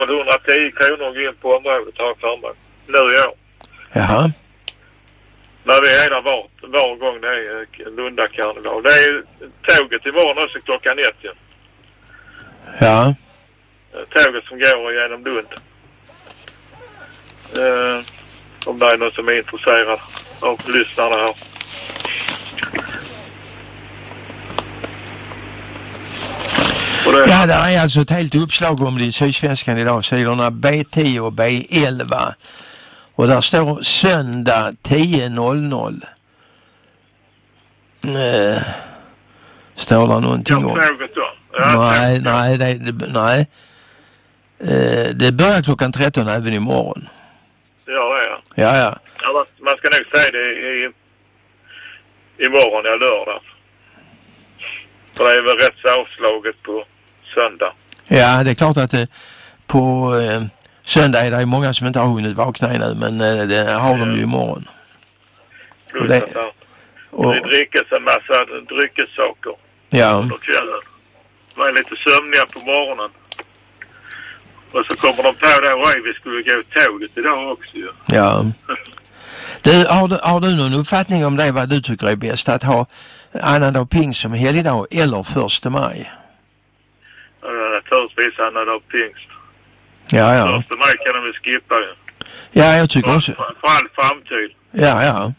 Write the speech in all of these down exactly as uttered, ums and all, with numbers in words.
hundratio kronor att gå in på området här för mig. Nu i år. Jaha. När vi är där var, var gång det är Lundakarneval. Det är tåget imorgon också klockan ett. Ja. Ja. Tåget som går genom Lund. Uh, om det är någon som är intresserad av lyssnarna här. Det... Ja, det är alltså ett helt uppslag om det i Sydsvenskan idag. Sidorna B tio och B elva. Och där står söndag tio noll noll. Eh, står det någonting om? Ja, nej, nej, det, det, nej. Eh, det börjar klockan tretton även imorgon. Ja, det är. Ja, ja. Ja, man ska nog säga det i, imorgon, ja, lördag. För det är väl rätt så avslaget på söndag. Ja, det är klart att det, på eh, söndag är det många som inte har hunnit vakna ännu, men eh, det har de ju imorgon. Och det, och det drickas en massa dryckessaker ja. under kvällen. De är lite sömniga på morgonen. Och så kommer de på det, oj, vi skulle gå tåget idag också ju. Ja. Du, har, du, har du någon uppfattning om det, vad du tycker är bäst? Att ha annandag pingst som helgdag eller första maj? Ja, naturligtvis annandag pingst. Ja, ja. Första maj kan de väl skippa ju. Ja, jag tycker för, också. För, för all framtid. Ja, ja.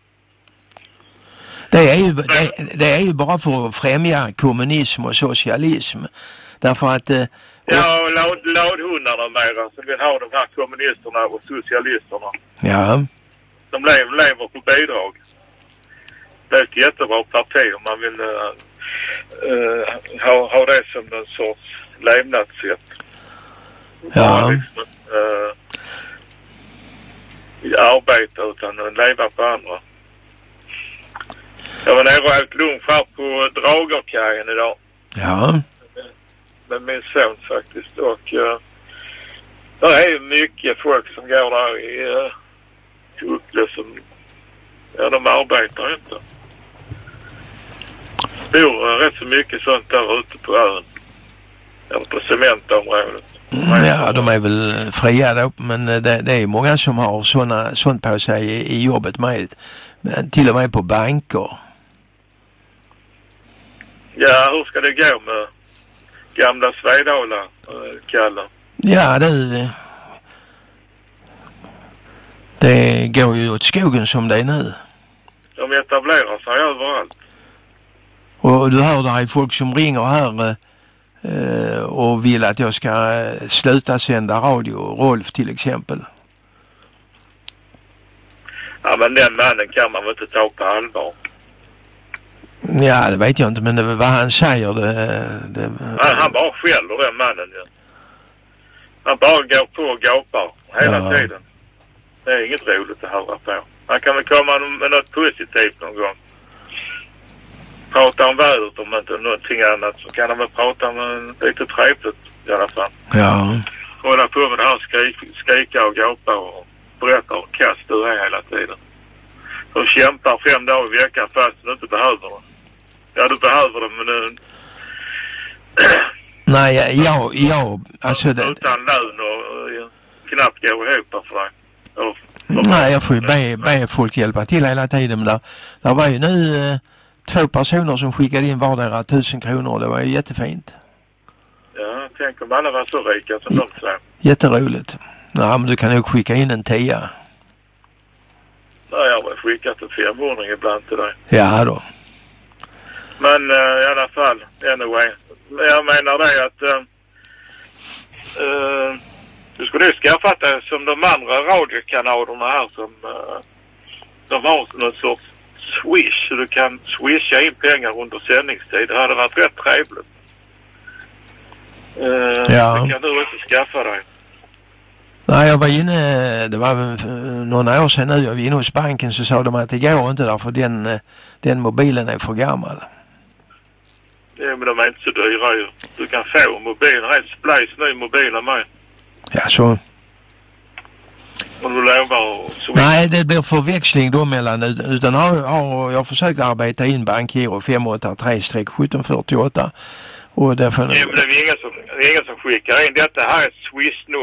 Det är, ju, det, det är ju bara för att främja kommunism och socialism. Därför att... Eh, ja, och lad, ladhundarna mera som vill ha de här kommunisterna och socialisterna. Ja. De lever, lever på bidrag. Det är ett jättebra parti om man vill uh, uh, ha, ha det som en sorts levnadssätt. Ja. Liksom, uh, arbeta utan att leva på andra. Jag var nere och åt lunch här på Dragerkajen idag. Ja. Med min son faktiskt. Och uh, det är ju mycket folk som går där i uh, Kuckle som, ja, de arbetar inte. Det bor uh, rätt så mycket sånt där ute på ön. Eller på cementområdet. Ja, de är väl fria då, men det, det är många som har såna, sånt på sig i, i jobbet med. Men till och med på banker. Ja, hur ska det gå med gamla Svedala, äh, Kalle? Ja, det, det går ju åt skogen som det är nu. De etablerar sig överallt. Och du hör, det är folk som ringer här eh, och vill att jag ska sluta sända radio. Rolf till exempel. Ja, men den mannen kan man väl inte ta på allvar. Ja, det vet jag inte, men det, vad han säger det... det han, han bara skäller den mannen. Ja. Han bara går på och gapar hela ja. tiden. Det är inget roligt att höra på. Han kan väl komma med något positivt någon gång. Prata om vädret om inte någonting annat, så kan han väl prata med lite trevligt i alla fall. Ja. Hålla på med det här skrik, skrika och gapa och berätta och kast du är hela tiden. De kämpar fem dagar i veckan fast du inte behöver det. Ja, du behöver det, men nu... Nej, ja, ja, alltså... Det... Utan lön och, och knappt går ihop för dig. Och, nej, jag får ju be, be folk hjälpa till hela tiden. Men där, där var ju nu eh, två personer som skickade in vardera tusen kronor. Det var ju jättefint. Ja, tänk om alla var så rika som de säger. Jätteroligt. Nej, men du kan nog skicka in en tia. Nej, jag har skickat en femhundring ibland till dig. Ja då. Men uh, i alla fall, anyway. Jag menar det att uh, uh, du skulle ju skaffa det som de andra radiokanalerna här som uh, de har någon sorts swish. Så du kan swisha in pengar under sändningstid. Det hade varit rätt trevligt. Uh, ja. Det kan du inte skaffa dig. Nej, jag var inne, det var några år sedan nu, jag var inne hos banken, så sa de att det går inte därför den, den mobilen är för gammal. Ja, men de är inte så dyra ju. Du kan få mobilen, rätt splice ny mobil av mig. Ja, så. Om du lovar att... Nej, det blir förväxling då mellan, utan har, har jag försökt arbeta in bankgiro fem åtta tre sjutton fyrtioåtta. Och därför... Ja, men det är inga som... det är ingen som skickar in. Detta här är Swish-nummer.